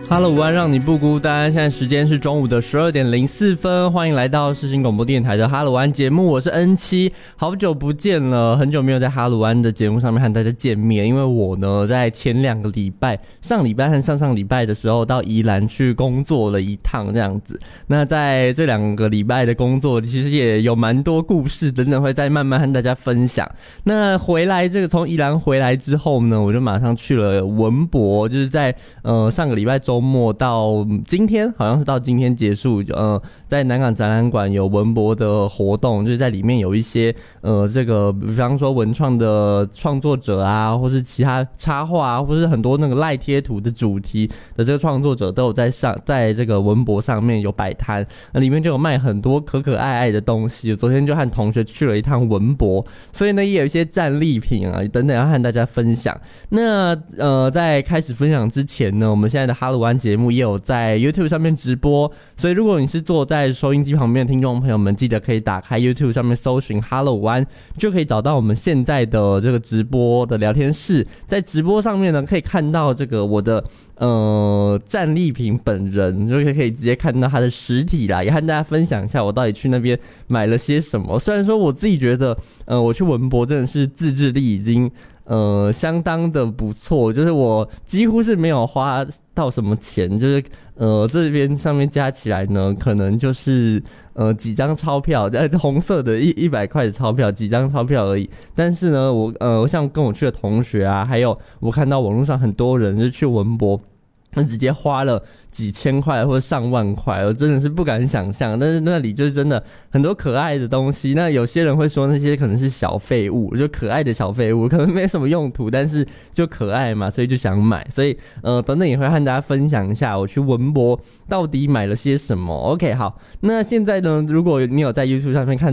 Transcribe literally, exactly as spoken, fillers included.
Hello， 午安，让你不孤单。现在时间是中午的十二点零四分，欢迎来到世新广播电台的哈鲁安节目，我是 N 七，好久不见了，很久没有在哈鲁安的节目上面和大家见面，因为我呢在前两个礼拜，上礼拜和上上礼拜的时候到宜兰去工作了一趟这样子。那在这两个礼拜的工作，其实也有蛮多故事等等会再慢慢和大家分享。那回来这个从宜兰回来之后呢，我就马上去了文博，就是在呃上个礼拜周末到今天，好像是到今天结束。呃，在南港展览馆有文博的活动，就是在里面有一些呃，这个比方说文创的创作者啊，或是其他插画啊，或是很多那个赖贴图的主题的这个创作者都有在上，在这个文博上面有摆摊，那里面就有卖很多可可爱爱的东西。昨天就和同学去了一趟文博，所以呢也有一些战利品啊等等要和大家分享。那呃，在开始分享之前呢，我们现在的哈鲁安节目也有在 YouTube 上面直播，所以如果你是坐在收音机旁边的听众朋友们，记得可以打开 YouTube 上面搜寻哈鲁安，就可以找到我们现在的这个直播的聊天室。在直播上面呢，可以看到这个我的呃战利品本人，就可以直接看到他的实体啦，也和大家分享一下我到底去那边买了些什么。虽然说我自己觉得呃我去文博真的是自制力已经呃相当的不错，就是我几乎是没有花到什么钱，就是呃这边上面加起来呢可能就是呃几张钞票，呃红色的一一百块的钞票，几张钞票而已。但是呢我呃像跟我去的同学啊，还有我看到网络上很多人就去文博，那直接花了几千块或者上万块，我真的是不敢想象。但是那里就是真的很多可爱的东西，那有些人会说那些可能是小废物，就可爱的小废物，可能没什么用途，但是就可爱嘛，所以就想买。所以呃等等也会和大家分享一下我去文博到底买了些什么。 OK， 好，那现在呢如果你有在 YouTube 上面看